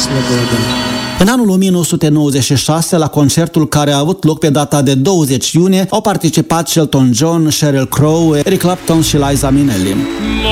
În anul 1996, la concertul care a avut loc pe data de 20 iunie, au participat Elton John, Sheryl Crow, Eric Clapton și Liza Minnelli.